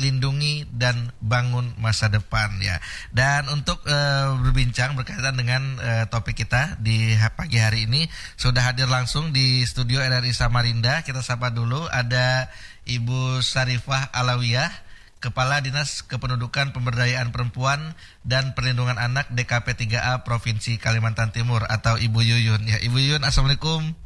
lindungi dan bangun masa depan ya. Dan untuk berbincang berkaitan dengan topik kita di pagi hari ini sudah hadir langsung di studio RRI Samarinda. Kita sapa dulu, ada Ibu Sarifah Alawiyah, Kepala Dinas Kependudukan Pemberdayaan Perempuan dan Perlindungan Anak DKP 3A Provinsi Kalimantan Timur, atau Ibu Yuyun. Ya, Ibu Yuyun, Assalamualaikum.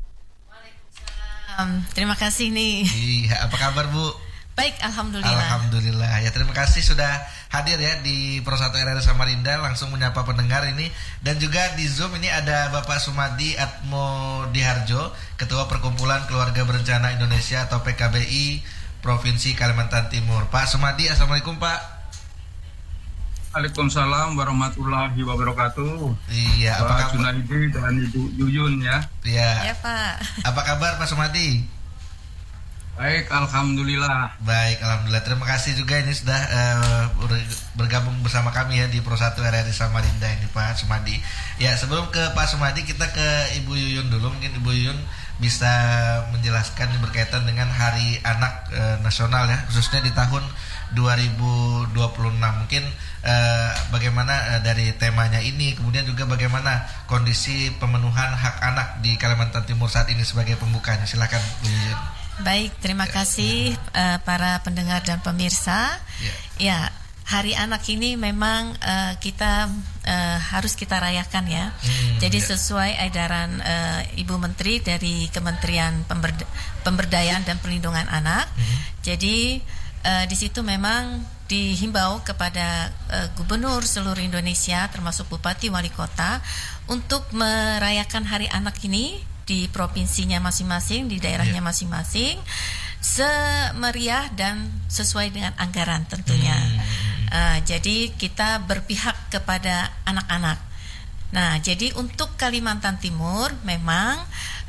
Terima kasih nih. Iya, apa kabar Bu? Baik, alhamdulillah. Alhamdulillah. Ya, terima kasih sudah hadir ya di Pro 1 RRI Samarinda, langsung menyapa pendengar ini. Dan juga di Zoom ini ada Bapak Sumadi Atmo Diharjo, Ketua Perkumpulan Keluarga Berencana Indonesia atau PKBI Provinsi Kalimantan Timur. Pak Sumadi, Assalamualaikum Pak. Waalaikumsalam warahmatullahi wabarakatuh. Iya, Pak Junaidi dan Ibu Yuyun ya. Iya. Ya Pak. Apa kabar Pak Sumadi? Baik, alhamdulillah. Baik, alhamdulillah. Terima kasih juga ini sudah bergabung bersama kami ya di Pro 1 RRI Samarinda ini Pak Sumadi. Ya, sebelum ke Pak Sumadi kita ke Ibu Yuyun dulu. Mungkin Ibu Yuyun bisa menjelaskan berkaitan dengan Hari Anak Nasional ya, khususnya di tahun 2026. Mungkin bagaimana dari temanya ini, kemudian juga bagaimana kondisi pemenuhan hak anak di Kalimantan Timur saat ini sebagai pembukanya. Silakan Bu Yuyun. Baik, terima kasih para pendengar dan pemirsa. Ya, Hari Anak ini memang kita harus kita rayakan ya. Jadi sesuai edaran Ibu Menteri dari Kementerian Pemberdayaan dan Perlindungan Anak. Jadi di situ memang dihimbau kepada gubernur seluruh Indonesia termasuk bupati wali kota untuk merayakan Hari Anak ini di provinsinya masing-masing, di daerahnya masing-masing, semeriah dan sesuai dengan anggaran tentunya. Jadi kita berpihak kepada anak-anak. Nah, jadi untuk Kalimantan Timur memang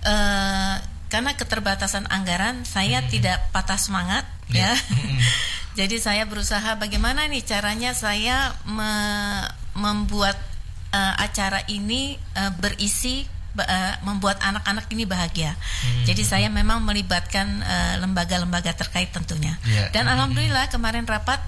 karena keterbatasan anggaran, saya tidak patah semangat ya. Jadi saya berusaha bagaimana nih caranya saya membuat acara ini berisi membuat anak-anak ini bahagia. Jadi saya memang melibatkan lembaga-lembaga terkait tentunya. Dan alhamdulillah kemarin rapat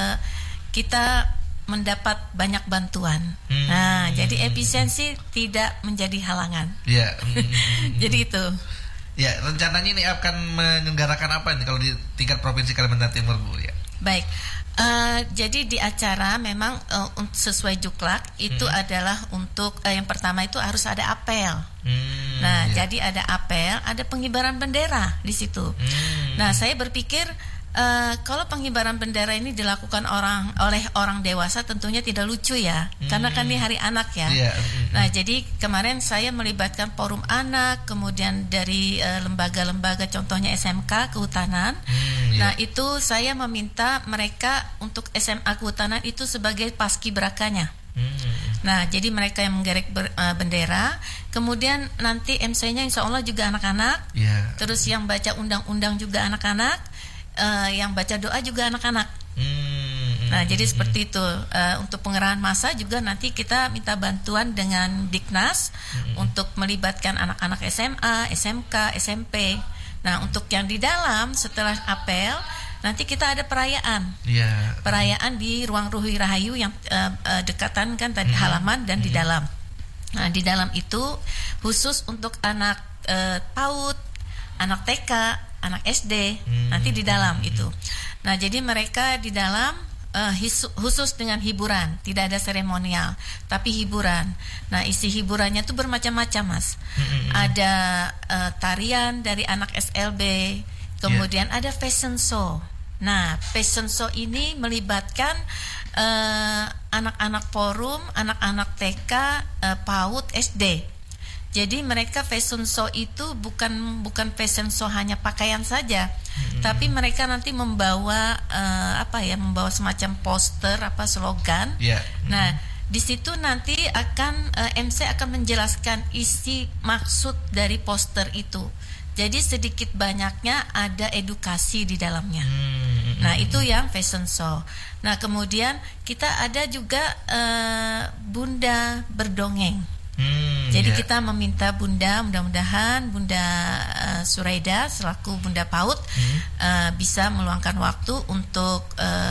kita mendapat banyak bantuan. Nah, jadi efisiensi tidak menjadi halangan. Jadi itu. Ya, rencananya ini akan menyelenggarakan apa ini kalau di tingkat Provinsi Kalimantan Timur Bu ya? Baik. Jadi di acara memang sesuai juklak itu adalah untuk yang pertama itu harus ada apel. Jadi ada apel, ada pengibaran bendera di situ. Nah, saya berpikir kalau pengibaran bendera ini dilakukan oleh orang dewasa tentunya tidak lucu ya, karena kan ini Hari Anak ya. Nah, jadi kemarin saya melibatkan forum anak, kemudian dari lembaga-lembaga contohnya SMK Kehutanan. Nah, itu saya meminta mereka untuk SMA Kehutanan itu sebagai paskibrakanya. Nah, jadi mereka yang menggerek bendera, kemudian nanti MC-nya insya Allah juga anak-anak. Terus yang baca undang-undang juga anak-anak. Yang baca doa juga anak-anak. Nah, jadi seperti itu. Untuk pengerahan massa juga nanti kita minta bantuan dengan Diknas untuk melibatkan anak-anak SMA, SMK, SMP. Nah, untuk yang di dalam setelah apel nanti kita ada perayaan. Perayaan di Ruang Ruhi Rahayu yang dekatan kan tadi halaman dan di dalam. Nah, di dalam itu khusus untuk anak PAUD, anak TK, anak SD, nanti di dalam itu. Nah, jadi mereka di dalam khusus dengan hiburan, tidak ada seremonial, tapi hiburan. Nah, isi hiburannya tuh bermacam-macam, Mas. Ada tarian dari anak SLB, kemudian ada fashion show. Nah, fashion show ini melibatkan anak-anak forum, anak-anak TK, PAUD, SD. Jadi mereka fashion show itu bukan fashion show hanya pakaian saja, tapi mereka nanti membawa membawa semacam poster slogan. Nah, di situ nanti akan MC akan menjelaskan isi maksud dari poster itu. Jadi sedikit banyaknya ada edukasi di dalamnya. Nah, itu yang fashion show. Nah, kemudian kita ada juga Bunda Berdongeng. Jadi kita meminta mudah-mudahan Bunda Suraida selaku Bunda PAUD bisa meluangkan waktu untuk